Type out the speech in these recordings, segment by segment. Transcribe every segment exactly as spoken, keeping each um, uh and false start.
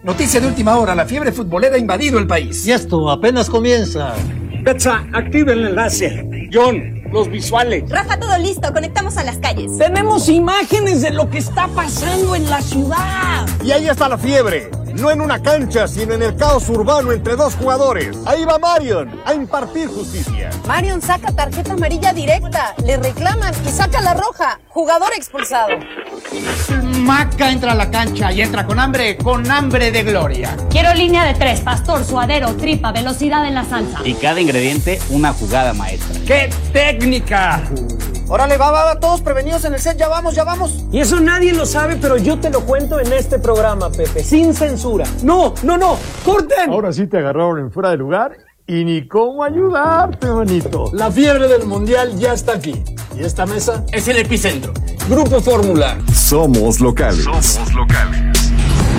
Noticia de última hora, la fiebre futbolera ha invadido el país. Y esto apenas comienza. Betsa, activa el enlace. John, los visuales. Rafa, todo listo, conectamos a las calles. Tenemos imágenes de lo que está pasando en la ciudad. Y ahí está la fiebre. No en una cancha, sino en el caos urbano entre dos jugadores. Ahí va Marion a impartir justicia. Marion saca tarjeta amarilla directa, le reclaman y saca la roja. Jugador expulsado. Maca entra a la cancha y entra con hambre, con hambre de gloria. Quiero línea de tres, pastor, suadero, tripa, velocidad en la salsa. Y cada ingrediente una jugada maestra. ¡Qué técnica! Órale, va, va, va, todos prevenidos en el set, ya vamos, ya vamos. Y eso nadie lo sabe, pero yo te lo cuento en este programa, Pepe, sin censura. ¡No, no, no! ¡Corten! Ahora sí te agarraron en fuera de lugar y ni cómo ayudarte, manito. La fiebre del mundial ya está aquí. Y esta mesa Es el epicentro. Grupo Fórmula. Somos locales. Somos locales.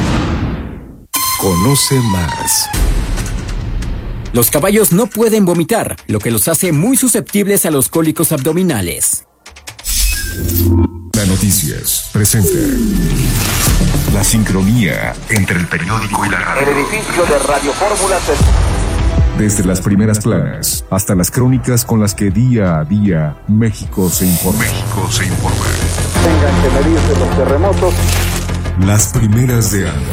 Conoce más. Los caballos no pueden vomitar, lo que los hace muy susceptibles a los cólicos abdominales. La Noticias presenta la sincronía entre el periódico y la radio. El edificio de Radio Fórmula se... Desde las primeras planas hasta las crónicas con las que día a día México se informa. México se informa. Tengan que medirse los terremotos. Las primeras de Anda.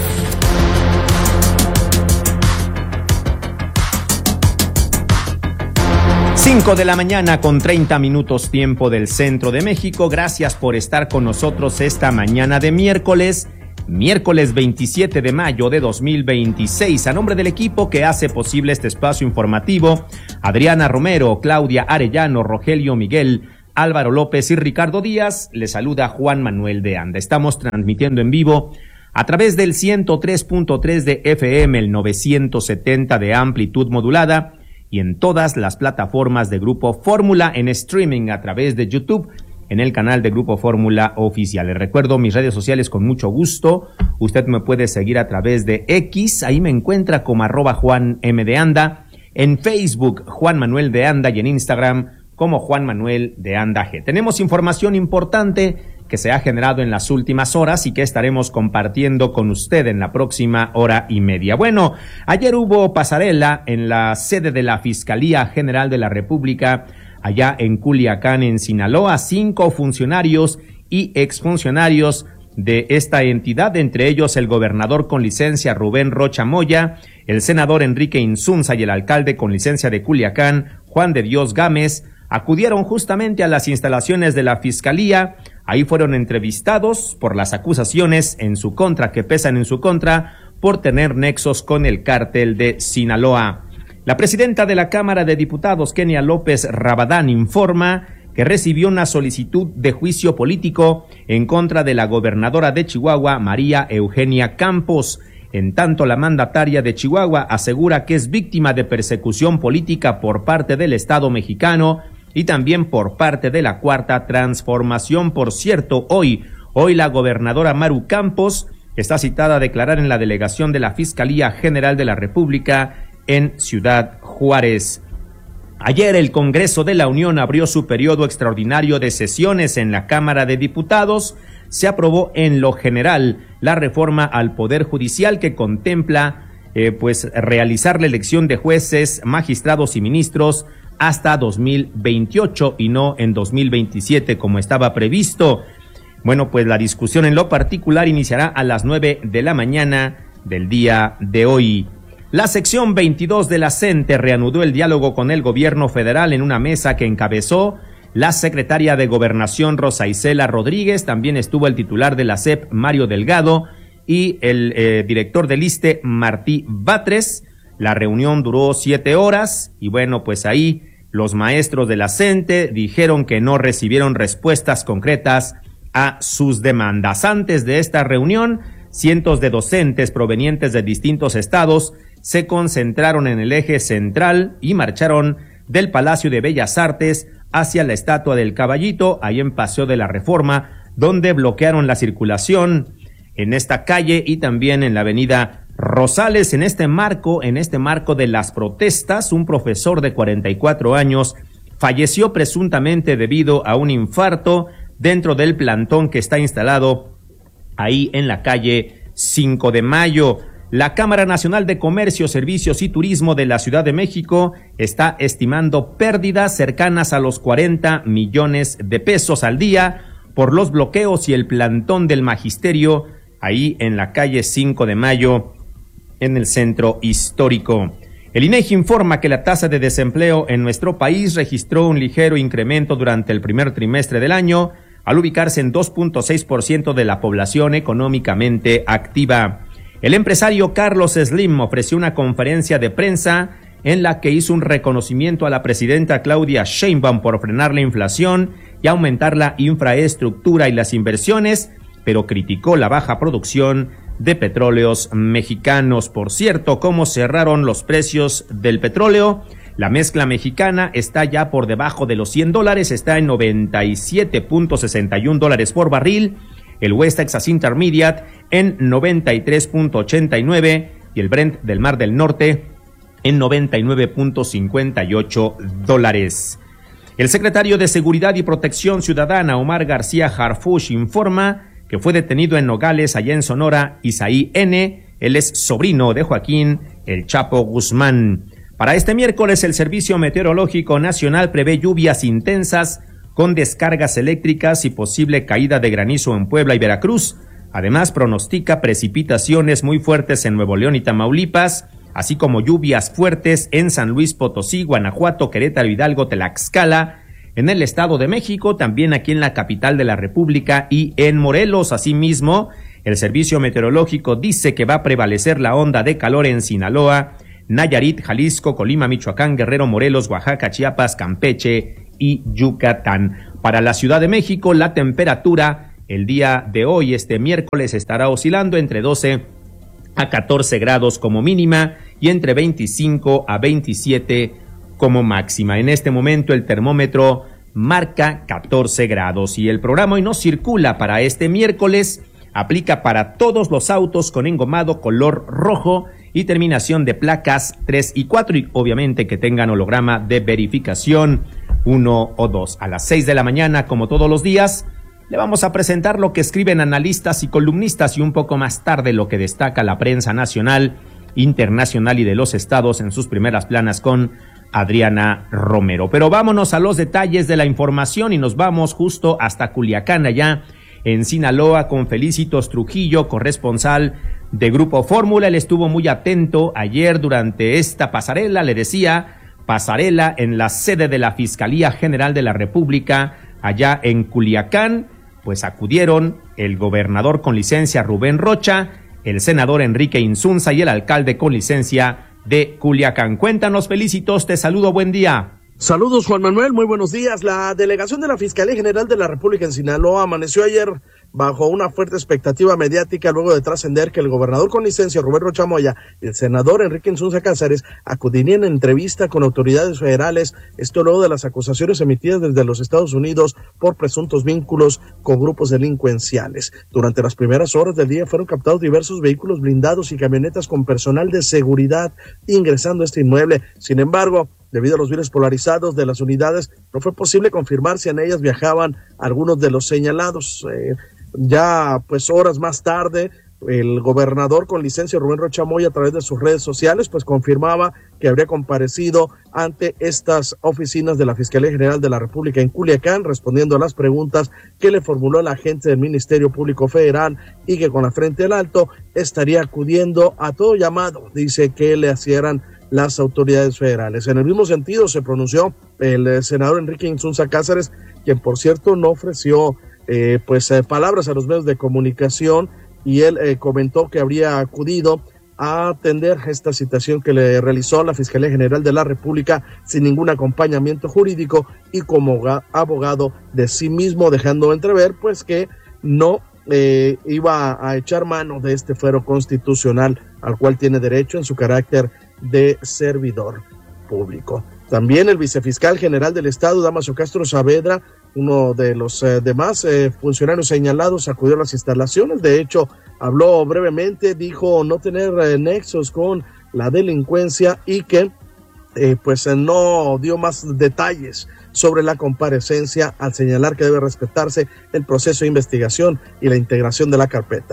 cinco de la mañana con treinta minutos tiempo del centro de México. Gracias por estar con nosotros esta mañana de miércoles, miércoles veintisiete de mayo de dos mil veintiséis. A nombre del equipo que hace posible este espacio informativo, Adriana Romero, Claudia Arellano, Rogelio Miguel, Álvaro López y Ricardo Díaz, les saluda Juan Manuel de Anda. Estamos transmitiendo en vivo a través del ciento tres punto tres de F M, el novecientos setenta de amplitud modulada, y en todas las plataformas de Grupo Fórmula, en streaming a través de YouTube, en el canal de Grupo Fórmula Oficial. Les recuerdo mis redes sociales con mucho gusto. Usted me puede seguir a través de X, ahí me encuentra como arroba Juan M de Anda, en Facebook Juan Manuel de Anda y en Instagram como Juan Manuel de Anda G. Tenemos información importante que se ha generado en las últimas horas y que estaremos compartiendo con usted en la próxima hora y media. Bueno, ayer hubo pasarela en la sede de la Fiscalía General de la República, allá en Culiacán, en Sinaloa. Cinco funcionarios y exfuncionarios de esta entidad, entre ellos el gobernador con licencia Rubén Rocha Moya, el senador Enrique Insunza y el alcalde con licencia de Culiacán, Juan de Dios Gámez, acudieron justamente a las instalaciones de la Fiscalía. Ahí fueron entrevistados por las acusaciones en su contra, que pesan en su contra, por tener nexos con el cártel de Sinaloa. La presidenta de la Cámara de Diputados, Kenia López Rabadán, informa que recibió una solicitud de juicio político en contra de la gobernadora de Chihuahua, María Eugenia Campos. En tanto, la mandataria de Chihuahua asegura que es víctima de persecución política por parte del Estado mexicano y también por parte de la Cuarta Transformación. Por cierto, hoy, hoy la gobernadora Maru Campos está citada a declarar en la delegación de la Fiscalía General de la República en Ciudad Juárez. Ayer el Congreso de la Unión abrió su periodo extraordinario de sesiones en la Cámara de Diputados. Se aprobó en lo general la reforma al Poder Judicial que contempla eh, pues realizar la elección de jueces, magistrados y ministros hasta dos mil veintiocho y no en dos mil veintisiete como estaba previsto. Bueno, pues la discusión en lo particular iniciará a las nueve de la mañana del día de hoy. La sección veintidós de la CENTE reanudó el diálogo con el gobierno federal en una mesa que encabezó la secretaria de Gobernación Rosa Isela Rodríguez. También estuvo el titular de la S E P Mario Delgado y el eh, director del ISSSTE Martí Batres. La reunión duró siete horas y bueno, pues ahí los maestros de la CENTE dijeron que no recibieron respuestas concretas a sus demandas. Antes de esta reunión, cientos de docentes provenientes de distintos estados se concentraron en el eje central y marcharon del Palacio de Bellas Artes hacia la Estatua del Caballito, ahí en Paseo de la Reforma, donde bloquearon la circulación en esta calle y también en la avenida Rosales. En este marco, en este marco de las protestas, un profesor de cuarenta y cuatro años falleció presuntamente debido a un infarto dentro del plantón que está instalado ahí en la calle cinco de mayo. La Cámara Nacional de Comercio, Servicios y Turismo de la Ciudad de México está estimando pérdidas cercanas a los cuarenta millones de pesos al día por los bloqueos y el plantón del magisterio ahí en la calle cinco de mayo en el centro histórico. El INEGI informa que la tasa de desempleo en nuestro país registró un ligero incremento durante el primer trimestre del año, al ubicarse en dos punto seis por ciento de la población económicamente activa. El empresario Carlos Slim ofreció una conferencia de prensa en la que hizo un reconocimiento a la presidenta Claudia Sheinbaum por frenar la inflación y aumentar la infraestructura y las inversiones, pero criticó la baja producción de petróleos mexicanos. Por cierto, ¿cómo cerraron los precios del petróleo? La mezcla mexicana está ya por debajo de los cien dólares, está en noventa y siete punto sesenta y uno dólares por barril, el West Texas Intermediate en noventa y tres punto ochenta y nueve y el Brent del Mar del Norte en noventa y nueve punto cincuenta y ocho dólares. El secretario de Seguridad y Protección Ciudadana, Omar García Harfuch, informa que fue detenido en Nogales, allá en Sonora, Isaí N. Él es sobrino de Joaquín El Chapo Guzmán. Para este miércoles, el Servicio Meteorológico Nacional prevé lluvias intensas con descargas eléctricas y posible caída de granizo en Puebla y Veracruz. Además, pronostica precipitaciones muy fuertes en Nuevo León y Tamaulipas, así como lluvias fuertes en San Luis Potosí, Guanajuato, Querétaro, Hidalgo, Tlaxcala, en el Estado de México, también aquí en la capital de la República y en Morelos. Asimismo, el Servicio Meteorológico dice que va a prevalecer la onda de calor en Sinaloa, Nayarit, Jalisco, Colima, Michoacán, Guerrero, Morelos, Oaxaca, Chiapas, Campeche y Yucatán. Para la Ciudad de México, la temperatura el día de hoy, este miércoles, estará oscilando entre doce a catorce grados como mínima y entre veinticinco a veintisiete como máxima. En este momento el termómetro marca catorce grados y el programa Hoy No Circula para este miércoles aplica para todos los autos con engomado color rojo y terminación de placas tres y cuatro y obviamente que tengan holograma de verificación uno o dos. A las seis de la mañana, como todos los días, le vamos a presentar lo que escriben analistas y columnistas y un poco más tarde lo que destaca la prensa nacional, internacional y de los estados en sus primeras planas con Adriana Romero. Pero vámonos a los detalles de la información y nos vamos justo hasta Culiacán, allá en Sinaloa, con Felicitos Trujillo, corresponsal de Grupo Fórmula. Él estuvo muy atento ayer durante esta pasarela, le decía, pasarela en la sede de la Fiscalía General de la República, allá en Culiacán. Pues acudieron el gobernador con licencia Rubén Rocha, el senador Enrique Insunza y el alcalde con licencia de Culiacán. Cuéntanos, Felicitos, te saludo, buen día. Saludos, Juan Manuel, muy buenos días. La delegación de la Fiscalía General de la República en Sinaloa amaneció ayer bajo una fuerte expectativa mediática luego de trascender que el gobernador con licencia Rubén Rocha Moya y el senador Enrique Insunza Cáceres acudirían en entrevista con autoridades federales, esto luego de las acusaciones emitidas desde los Estados Unidos por presuntos vínculos con grupos delincuenciales. Durante las primeras horas del día fueron captados diversos vehículos blindados y camionetas con personal de seguridad ingresando a este inmueble. Sin embargo, debido a los bienes polarizados de las unidades, no fue posible confirmar si en ellas viajaban algunos de los señalados. Eh, ya pues horas más tarde, el gobernador con licencia Rubén Rocha Moya, a través de sus redes sociales, pues confirmaba que habría comparecido ante estas oficinas de la Fiscalía General de la República en Culiacán, respondiendo a las preguntas que le formuló el agente del Ministerio Público Federal y que con la frente al alto estaría acudiendo a todo llamado, dice, que le hicieran las autoridades federales. En el mismo sentido se pronunció el senador Enrique Insunza Cáceres, quien por cierto no ofreció eh, pues eh, palabras a los medios de comunicación, y él eh, comentó que habría acudido a atender esta citación que le realizó la Fiscalía General de la República sin ningún acompañamiento jurídico y como abogado de sí mismo, dejando entrever pues que no eh, iba a echar mano de este fuero constitucional al cual tiene derecho en su carácter de servidor público. También el vicefiscal general del Estado, Damaso Castro Saavedra, uno de los eh, demás eh, funcionarios señalados, acudió a las instalaciones. De hecho, habló brevemente, dijo no tener eh, nexos con la delincuencia y que eh, pues eh, no dio más detalles sobre la comparecencia, al señalar que debe respetarse el proceso de investigación y la integración de la carpeta.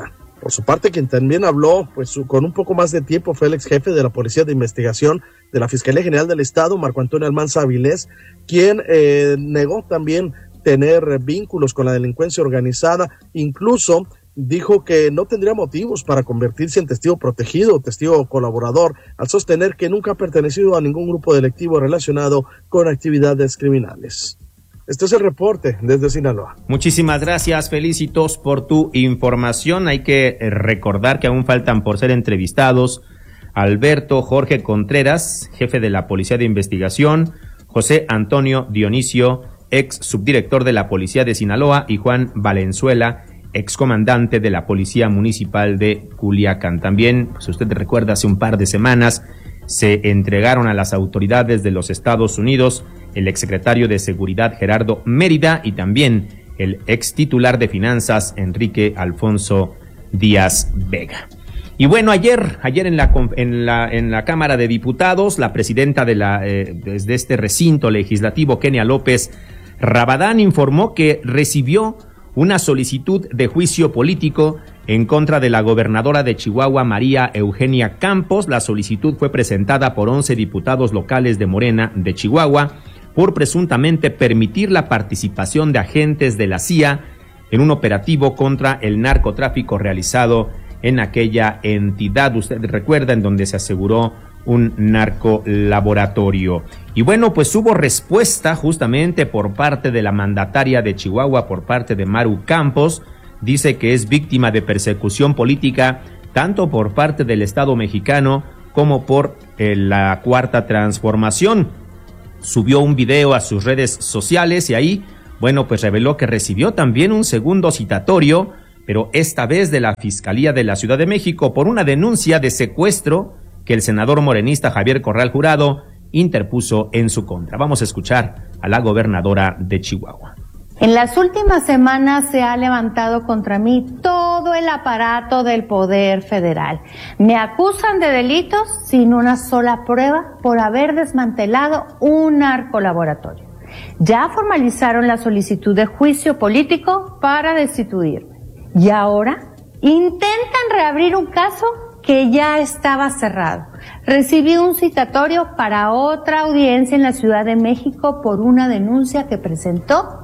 Por su parte, quien también habló pues su, con un poco más de tiempo fue el ex jefe de la Policía de Investigación de la Fiscalía General del Estado, Marco Antonio Almanza Avilés, quien eh, negó también tener vínculos con la delincuencia organizada, incluso dijo que no tendría motivos para convertirse en testigo protegido o testigo colaborador, al sostener que nunca ha pertenecido a ningún grupo delictivo relacionado con actividades criminales. Este es el reporte desde Sinaloa. Muchísimas gracias, Felicitos, por tu información. Hay que recordar que aún faltan por ser entrevistados Alberto Jorge Contreras, jefe de la Policía de Investigación, José Antonio Dionisio, ex subdirector de la Policía de Sinaloa, y Juan Valenzuela, excomandante de la Policía Municipal de Culiacán. También, si usted recuerda, hace un par de semanas se entregaron a las autoridades de los Estados Unidos el exsecretario de Seguridad Gerardo Mérida y también el ex titular de Finanzas Enrique Alfonso Díaz Vega. Y bueno, ayer, ayer en la en la en la Cámara de Diputados, la presidenta de la eh, desde este recinto legislativo, Kenia López Rabadán, informó que recibió una solicitud de juicio político en contra de la gobernadora de Chihuahua, María Eugenia Campos. La solicitud fue presentada por once diputados locales de Morena de Chihuahua por presuntamente permitir la participación de agentes de la C I A en un operativo contra el narcotráfico realizado en aquella entidad. Usted recuerda, en donde se aseguró un narcolaboratorio. Y bueno, pues hubo respuesta justamente por parte de la mandataria de Chihuahua, por parte de Maru Campos. Dice que es víctima de persecución política, tanto por parte del Estado mexicano como por eh, la Cuarta Transformación. Subió un video a sus redes sociales y ahí, bueno, pues reveló que recibió también un segundo citatorio, pero esta vez de la Fiscalía de la Ciudad de México por una denuncia de secuestro que el senador morenista Javier Corral Jurado interpuso en su contra. Vamos a escuchar a la gobernadora de Chihuahua. En las últimas semanas se ha levantado contra mí todo el aparato del Poder Federal. Me acusan de delitos sin una sola prueba por haber desmantelado un narcolaboratorio. Ya formalizaron la solicitud de juicio político para destituirme. Y ahora intentan reabrir un caso que ya estaba cerrado. Recibí un citatorio para otra audiencia en la Ciudad de México por una denuncia que presentó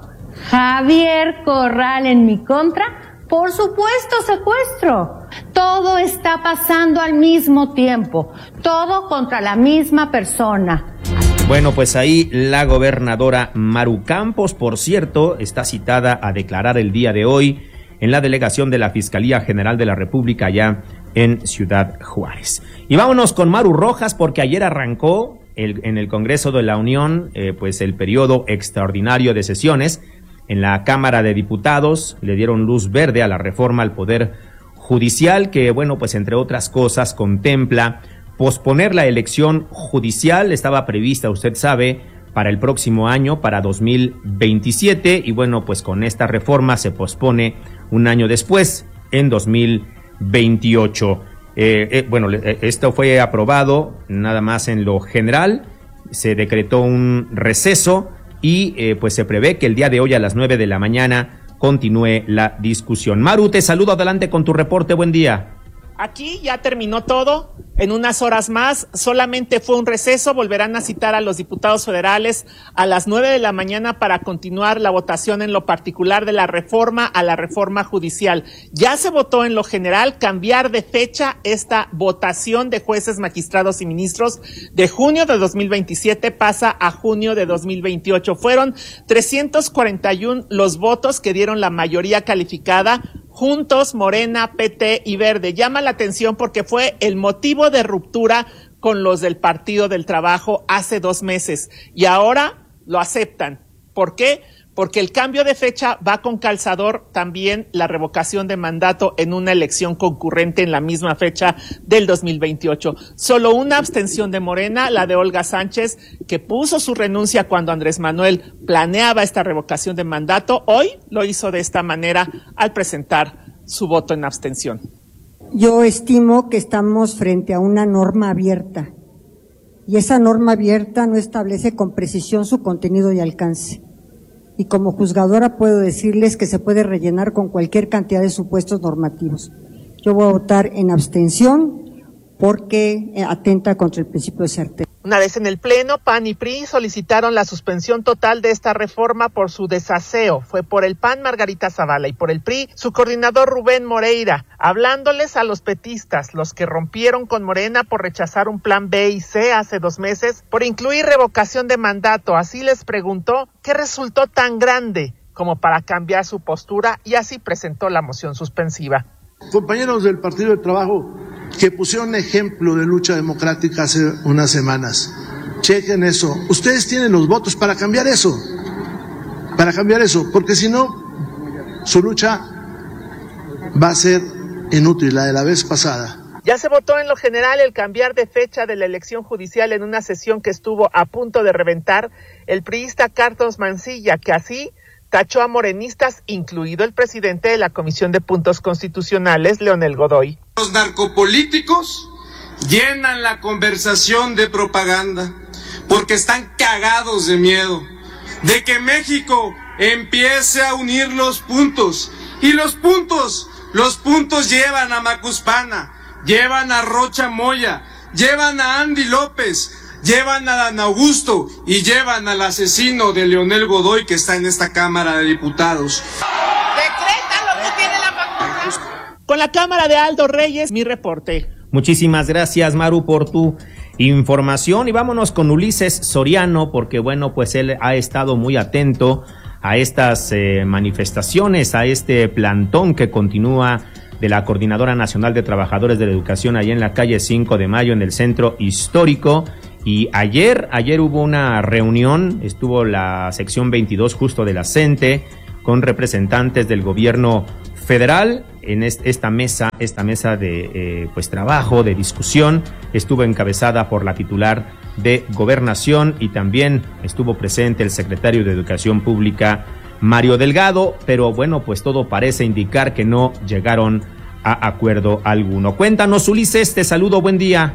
Javier Corral en mi contra, por supuesto secuestro. Todo está pasando al mismo tiempo, todo contra la misma persona. Bueno, pues ahí la gobernadora Maru Campos, por cierto, está citada a declarar el día de hoy en la delegación de la Fiscalía General de la República allá en Ciudad Juárez. Y vámonos con Maru Rojas, porque ayer arrancó el, en el Congreso de la Unión eh, pues el periodo extraordinario de sesiones. En la Cámara de Diputados le dieron luz verde a la reforma al Poder Judicial, que, bueno, pues entre otras cosas contempla posponer la elección judicial. Estaba prevista, usted sabe, para el próximo año, para dos mil veintisiete, y bueno, pues con esta reforma se pospone un año después, en dos mil veintiocho. Eh, eh, bueno, esto fue aprobado nada más en lo general, se decretó un receso y eh, pues se prevé que el día de hoy a las nueve de la mañana continúe la discusión. Maru, te saludo, adelante con tu reporte, buen día. Aquí ya terminó todo, en unas horas más, solamente fue un receso, volverán a citar a los diputados federales a las nueve de la mañana para continuar la votación en lo particular de la reforma a la reforma judicial. Ya se votó en lo general cambiar de fecha esta votación de jueces, magistrados y ministros de junio de dos mil veintisiete pasa a junio de dos mil veintiocho. Fueron trescientos cuarenta y uno los votos que dieron la mayoría calificada. Juntos, Morena, P T y Verde. Llama la atención porque fue el motivo de ruptura con los del Partido del Trabajo hace dos meses y ahora lo aceptan. ¿Por qué? Porque el cambio de fecha va con calzador también la revocación de mandato en una elección concurrente en la misma fecha del dos mil veintiocho. Solo una abstención de Morena, la de Olga Sánchez, que puso su renuncia cuando Andrés Manuel planeaba esta revocación de mandato. Hoy lo hizo de esta manera al presentar su voto en abstención. Yo estimo que estamos frente a una norma abierta y esa norma abierta no establece con precisión su contenido y alcance. Y como juzgadora puedo decirles que se puede rellenar con cualquier cantidad de supuestos normativos. Yo voy a votar en abstención porque atenta contra el principio de certeza. Una vez en el Pleno, P A N y P R I solicitaron la suspensión total de esta reforma por su desaseo. Fue por el P A N Margarita Zavala y por el P R I su coordinador Rubén Moreira, hablándoles a los petistas, los que rompieron con Morena por rechazar un plan B y C hace dos meses, por incluir revocación de mandato. Así les preguntó qué resultó tan grande como para cambiar su postura y así presentó la moción suspensiva. Compañeros del Partido del Trabajo que pusieron ejemplo de lucha democrática hace unas semanas, chequen eso. Ustedes tienen los votos para cambiar eso, para cambiar eso, porque si no, su lucha va a ser inútil, la de la vez pasada. Ya se votó en lo general el cambiar de fecha de la elección judicial en una sesión que estuvo a punto de reventar el priista Carlos Mancilla, que así tachó a morenistas, incluido el presidente de la Comisión de Puntos Constitucionales, Leonel Godoy. Los narcopolíticos llenan la conversación de propaganda porque están cagados de miedo de que México empiece a unir los puntos. Y los puntos, los puntos llevan a Macuspana, llevan a Rocha Moya, llevan a Andy López, llevan a Dan Augusto y llevan al asesino de Leonel Godoy que está en esta Cámara de Diputados. Decrétalo, tú tienes la facultad. Con la Cámara de Aldo Reyes, mi reporte. Muchísimas gracias, Maru, por tu información y vámonos con Ulises Soriano porque bueno, pues él ha estado muy atento a estas eh, manifestaciones, a este plantón que continúa de la Coordinadora Nacional de Trabajadores de la Educación allá en la calle cinco de mayo en el Centro Histórico. Y ayer, ayer hubo una reunión, estuvo la sección veintidós justo de la CENTE con representantes del gobierno federal en esta mesa, esta mesa de eh, pues trabajo, de discusión, estuvo encabezada por la titular de Gobernación y también estuvo presente el secretario de Educación Pública, Mario Delgado, pero bueno, pues todo parece indicar que no llegaron a acuerdo alguno. Cuéntanos, Ulises, te saludo, buen día.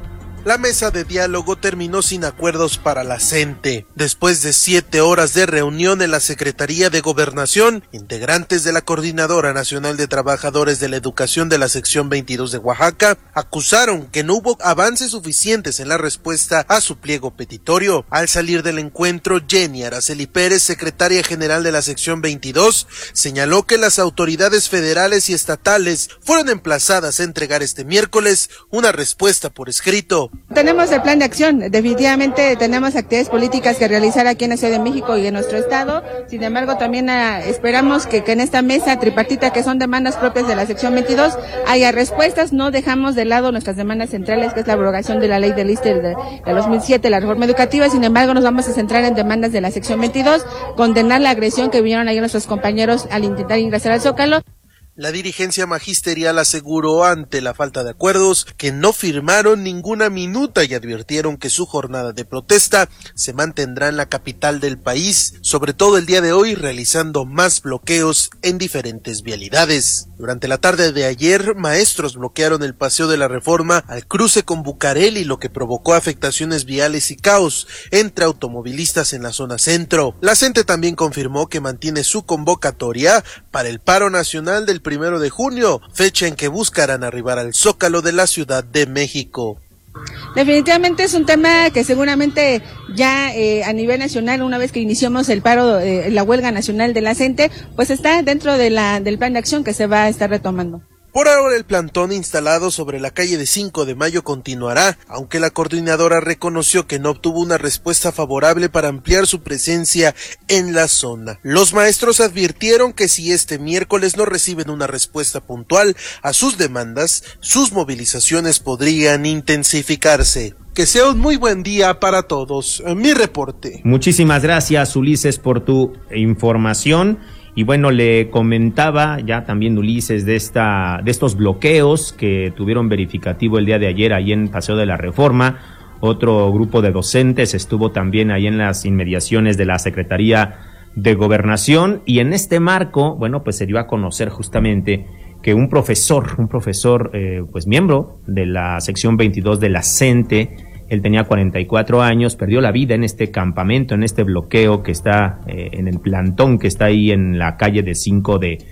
La mesa de diálogo terminó sin acuerdos para la CENTE. Después de siete horas de reunión en la Secretaría de Gobernación, integrantes de la Coordinadora Nacional de Trabajadores de la Educación de la sección veintidós de Oaxaca acusaron que no hubo avances suficientes en la respuesta a su pliego petitorio. Al salir del encuentro, Jenny Araceli Pérez, secretaria general de la sección veintidós, señaló que las autoridades federales y estatales fueron emplazadas a entregar este miércoles una respuesta por escrito. Tenemos el plan de acción, definitivamente tenemos actividades políticas que realizar aquí en la Ciudad de México y en nuestro estado, sin embargo también uh, esperamos que, que en esta mesa tripartita, que son demandas propias de la sección veintidós, haya respuestas. No dejamos de lado nuestras demandas centrales, que es la abrogación de la ley del ISSSTE de, de dos mil siete, la reforma educativa. Sin embargo, nos vamos a centrar en demandas de la sección veintidós, condenar la agresión que vivieron ayer nuestros compañeros al intentar ingresar al Zócalo. La dirigencia magisterial aseguró ante la falta de acuerdos que no firmaron ninguna minuta y advirtieron que su jornada de protesta se mantendrá en la capital del país, sobre todo el día de hoy, realizando más bloqueos en diferentes vialidades. Durante la tarde de ayer, maestros bloquearon el Paseo de la Reforma al cruce con Bucareli, lo que provocó afectaciones viales y caos entre automovilistas en la zona centro. La CENTE también confirmó que mantiene su convocatoria para el paro nacional del primero de junio, fecha en que buscarán arribar al Zócalo de la Ciudad de México. Definitivamente es un tema que seguramente ya eh, a nivel nacional, una vez que iniciamos el paro, eh, la huelga nacional de la CENTE, pues está dentro de la del plan de acción que se va a estar retomando. Por ahora el plantón instalado sobre la calle de cinco de mayo continuará, aunque la coordinadora reconoció que no obtuvo una respuesta favorable para ampliar su presencia en la zona. Los maestros advirtieron que si este miércoles no reciben una respuesta puntual a sus demandas, sus movilizaciones podrían intensificarse. Que sea un muy buen día para todos. Mi reporte. Muchísimas gracias, Ulises, por tu información. Y bueno, le comentaba ya también Ulises de esta de estos bloqueos que tuvieron verificativo el día de ayer ahí en Paseo de la Reforma. Otro grupo de docentes estuvo también ahí en las inmediaciones de la Secretaría de Gobernación y en este marco, bueno, pues se dio a conocer justamente que un profesor, un profesor eh, pues miembro de la sección veintidós de la CENTE, él tenía cuarenta y cuatro años, perdió la vida en este campamento, en este bloqueo que está eh, en el plantón que está ahí en la calle de cinco de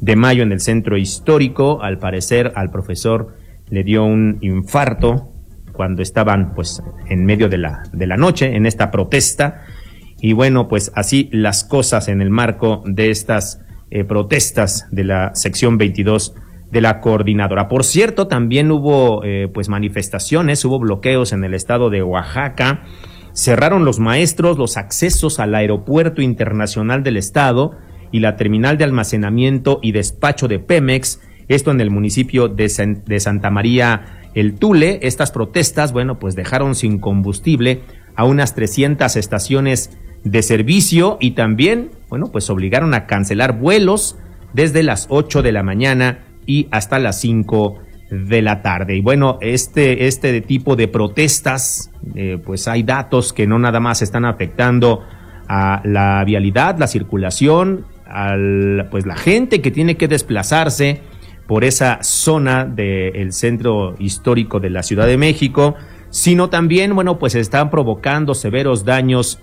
de Mayo en el centro histórico. Al parecer al profesor le dio un infarto cuando estaban pues en medio de la, de la noche en esta protesta. Y bueno, pues así las cosas en el marco de estas eh, protestas de la sección veintidós de la coordinadora. Por cierto, también hubo eh, pues manifestaciones, hubo bloqueos en el estado de Oaxaca. Cerraron los maestros los accesos al aeropuerto internacional del estado y la terminal de almacenamiento y despacho de Pemex, esto en el municipio de, San, de Santa María el Tule. Estas protestas, bueno, pues dejaron sin combustible a unas trescientas estaciones de servicio y también, bueno, pues obligaron a cancelar vuelos desde las ocho de la mañana y hasta las cinco de la tarde. Y bueno, este, este tipo de protestas, eh, pues hay datos que no nada más están afectando a la vialidad, la circulación, al, pues la gente que tiene que desplazarse por esa zona del centro histórico de la Ciudad de México, sino también, bueno, pues están provocando severos daños,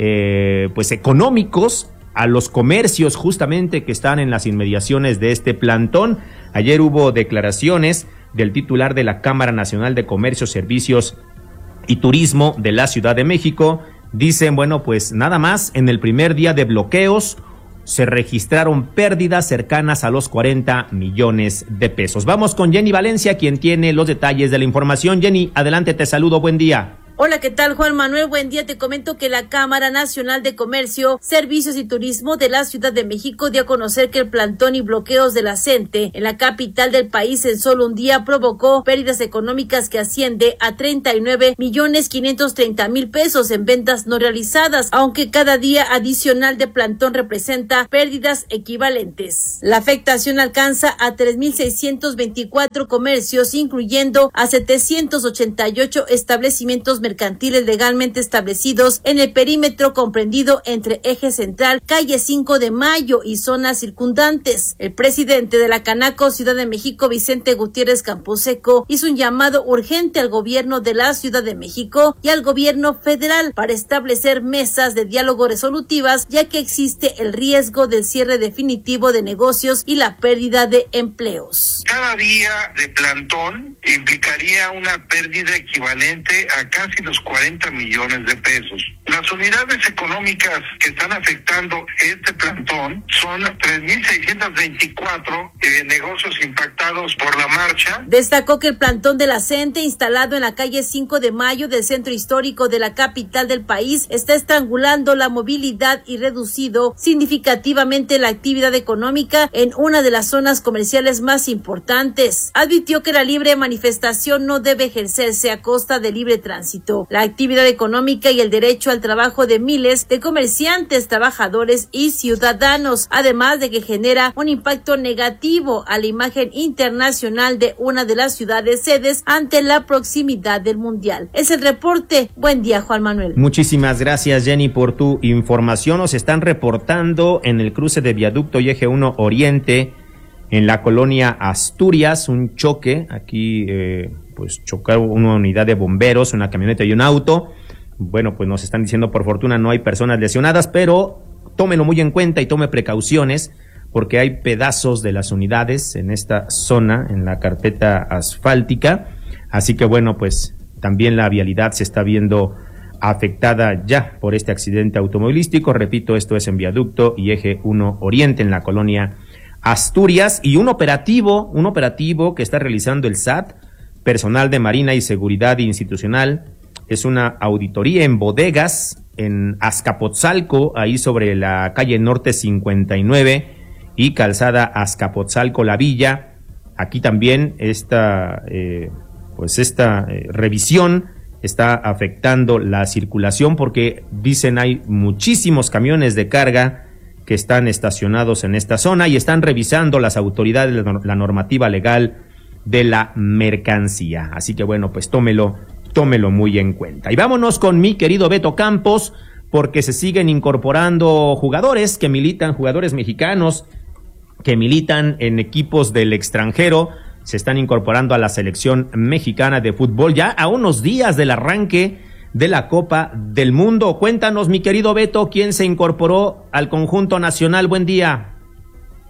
eh, pues económicos a los comercios justamente que están en las inmediaciones de este plantón. Ayer hubo declaraciones del titular de la Cámara Nacional de Comercio, Servicios y Turismo de la Ciudad de México. Dicen, bueno, pues nada más en el primer día de bloqueos se registraron pérdidas cercanas a los cuarenta millones de pesos. Vamos con Jenny Valencia, quien tiene los detalles de la información. Jenny, adelante, te saludo, buen día. Hola, ¿qué tal, Juan Manuel? Buen día. Te comento que la Cámara Nacional de Comercio, Servicios y Turismo de la Ciudad de México dio a conocer que el plantón y bloqueos de la CENTE en la capital del país en solo un día provocó pérdidas económicas que asciende a treinta y nueve millones quinientos treinta mil pesos en ventas no realizadas, aunque cada día adicional de plantón representa pérdidas equivalentes. La afectación alcanza a tres mil seiscientos veinticuatro comercios, incluyendo a setecientos ochenta y ocho establecimientos mercantiles legalmente establecidos en el perímetro comprendido entre Eje Central, Calle cinco de Mayo y zonas circundantes. El presidente de la Canaco Ciudad de México, Vicente Gutiérrez Camposeco, hizo un llamado urgente al gobierno de la Ciudad de México y al gobierno federal para establecer mesas de diálogo resolutivas, ya que existe el riesgo del cierre definitivo de negocios y la pérdida de empleos. Cada día de plantón implicaría una pérdida equivalente a casi los cuarenta millones de pesos. Las unidades económicas que están afectando este plantón son tres mil seiscientos veinticuatro eh, negocios impactados por la marcha. Destacó que el plantón de la CENTE, instalado en la calle cinco de Mayo del centro histórico de la capital del país, está estrangulando la movilidad y reducido significativamente la actividad económica en una de las zonas comerciales más importantes. Advirtió que la libre manifestación no debe ejercerse a costa del libre tránsito. La actividad económica y el derecho al trabajo de miles de comerciantes, trabajadores y ciudadanos, además de que genera un impacto negativo a la imagen internacional de una de las ciudades sedes ante la proximidad del Mundial. Es el reporte. Buen día, Juan Manuel. Muchísimas gracias, Jenny, por tu información. Nos están reportando en el cruce de Viaducto y Eje uno Oriente, en la colonia Asturias, un choque. Aquí eh, pues chocaron una unidad de bomberos, una camioneta y un auto. Bueno, pues nos están diciendo, por fortuna no hay personas lesionadas, pero tómenlo muy en cuenta y tome precauciones, porque hay pedazos de las unidades en esta zona, en la carpeta asfáltica. Así que bueno, pues también la vialidad se está viendo afectada ya por este accidente automovilístico. Repito, esto es en Viaducto y Eje uno Oriente, en la colonia Asturias. Y un operativo, un operativo que está realizando el S A T, personal de Marina y Seguridad Institucional, es una auditoría en bodegas en Azcapotzalco, ahí sobre la calle Norte cincuenta y nueve y calzada Azcapotzalco La Villa. Aquí también esta, eh, pues esta eh, revisión está afectando la circulación, porque dicen hay muchísimos camiones de carga que están estacionados en esta zona y están revisando las autoridades la normativa legal de la mercancía. Así que bueno, pues tómelo, tómelo muy en cuenta. Y vámonos con mi querido Beto Campos, porque se siguen incorporando jugadores que militan, jugadores mexicanos que militan en equipos del extranjero, se están incorporando a la selección mexicana de fútbol ya a unos días del arranque de la Copa del Mundo. Cuéntanos, mi querido Beto, ¿quién se incorporó al conjunto nacional? Buen día.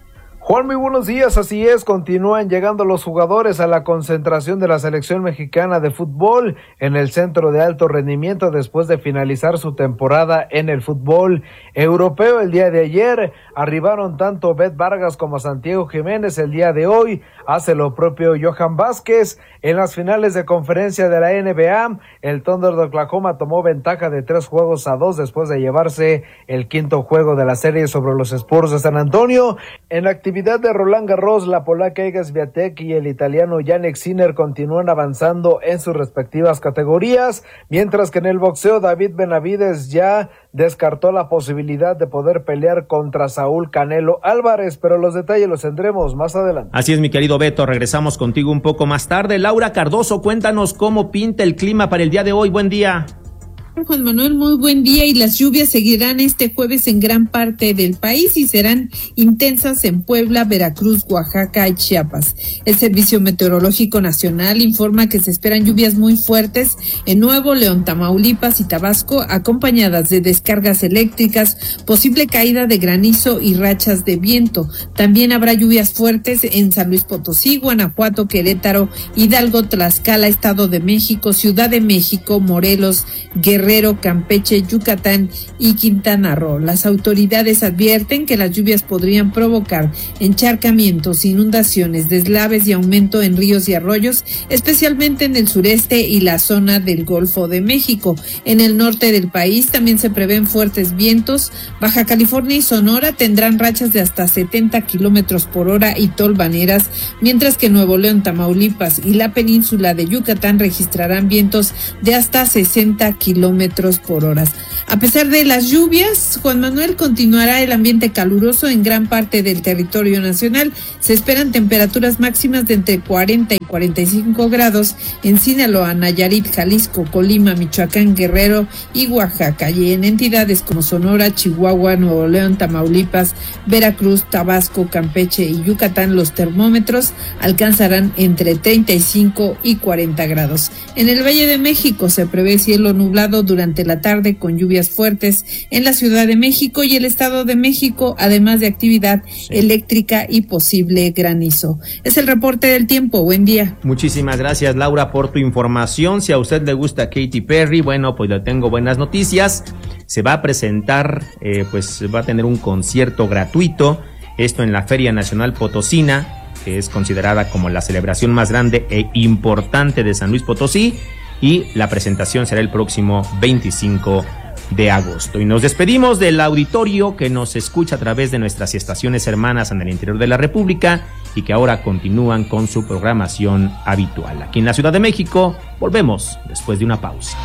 Juan, muy buenos días, así es, continúan llegando los jugadores a la concentración de la selección mexicana de fútbol en el centro de alto rendimiento después de finalizar su temporada en el fútbol europeo. El día de ayer arribaron tanto Bet Vargas como Santiago Jiménez. El día de hoy hace lo propio Johan Vázquez. En las finales de conferencia de la N B A, el Thunder de Oklahoma tomó ventaja de tres juegos a dos después de llevarse el quinto juego de la serie sobre los Spurs de San Antonio. En la actividad de Roland Garros, la polaca Iga Swiatek y el italiano Jannik Sinner continúan avanzando en sus respectivas categorías, mientras que en el boxeo David Benavides ya descartó la posibilidad de poder pelear contra Saúl Canelo Álvarez, pero los detalles los tendremos más adelante. Así es, mi querido Beto, regresamos contigo un poco más tarde. Laura Cardoso, cuéntanos cómo pinta el clima para el día de hoy. Buen día. Juan Manuel, muy buen día, y las lluvias seguirán este jueves en gran parte del país y serán intensas en Puebla, Veracruz, Oaxaca y Chiapas. El Servicio Meteorológico Nacional informa que se esperan lluvias muy fuertes en Nuevo León, Tamaulipas y Tabasco, acompañadas de descargas eléctricas, posible caída de granizo y rachas de viento. También habrá lluvias fuertes en San Luis Potosí, Guanajuato, Querétaro, Hidalgo, Tlaxcala, Estado de México, Ciudad de México, Morelos, Guerrero, Guerrero, Campeche, Yucatán y Quintana Roo. Las autoridades advierten que las lluvias podrían provocar encharcamientos, inundaciones, deslaves y aumento en ríos y arroyos, especialmente en el sureste y la zona del Golfo de México. En el norte del país también se prevén fuertes vientos. Baja California y Sonora tendrán rachas de hasta setenta kilómetros por hora y tolvaneras, mientras que Nuevo León, Tamaulipas y la península de Yucatán registrarán vientos de hasta sesenta kilómetros por hora. A pesar de las lluvias, Juan Manuel, continuará el ambiente caluroso en gran parte del territorio nacional. Se esperan temperaturas máximas de entre cuarenta y cuarenta y cinco grados en Sinaloa, Nayarit, Jalisco, Colima, Michoacán, Guerrero y Oaxaca, y en entidades como Sonora, Chihuahua, Nuevo León, Tamaulipas, Veracruz, Tabasco, Campeche y Yucatán, los termómetros alcanzarán entre treinta y cinco y cuarenta grados. En el Valle de México se prevé cielo nublado durante la tarde con lluvias fuertes en la Ciudad de México y el Estado de México, además de actividad sí. eléctrica y posible granizo. Es el reporte del tiempo. Buen día. Muchísimas gracias, Laura, por tu información. Si a usted le gusta Katy Perry, bueno, pues le tengo buenas noticias. Se va a presentar, eh, pues va a tener un concierto gratuito, esto en la Feria Nacional Potosina, que es considerada como la celebración más grande e importante de San Luis Potosí, y la presentación será el próximo veinticinco de agosto. Y nos despedimos del auditorio que nos escucha a través de nuestras estaciones hermanas en el interior de la República y que ahora continúan con su programación habitual. Aquí en la Ciudad de México, volvemos después de una pausa.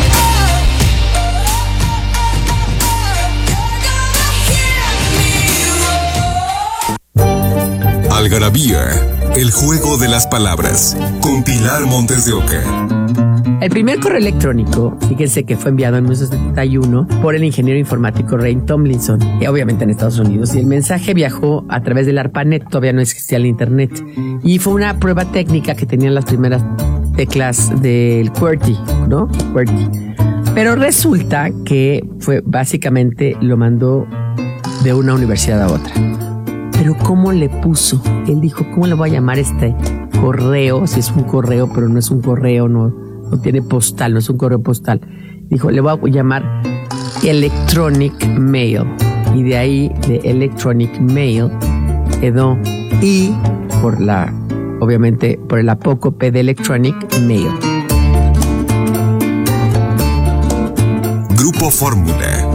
Algarabía, el juego de las palabras, con Pilar Montes de Oca. El primer correo electrónico, fíjense que fue enviado en mil novecientos setenta y uno por el ingeniero informático Ray Tomlinson, y obviamente en Estados Unidos, y el mensaje viajó a través del ARPANET, todavía no existía el internet, y fue una prueba técnica que tenían las primeras teclas del QWERTY, ¿no? QWERTY. Pero resulta que fue básicamente lo mandó de una universidad a otra. Pero ¿cómo le puso? Él dijo, ¿cómo le voy a llamar este correo? Si es un correo, pero no es un correo, no, no tiene postal, no es un correo postal. Dijo, le voy a llamar Electronic Mail. Y de ahí, de Electronic Mail, quedó I por la, obviamente, por el apócope de Electronic Mail. Grupo Fórmula.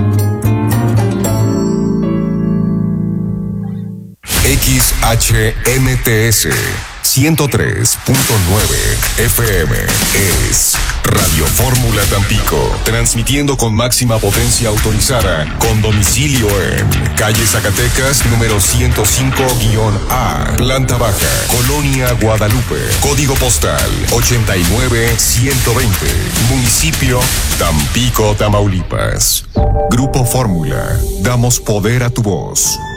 X H M T S ciento tres punto nueve F M es Radio Fórmula Tampico, transmitiendo con máxima potencia autorizada, con domicilio en calle Zacatecas número ciento cinco A, planta baja, Colonia Guadalupe, código postal ochenta y nueve ciento veinte, municipio Tampico, Tamaulipas. Grupo Fórmula, damos poder a tu voz.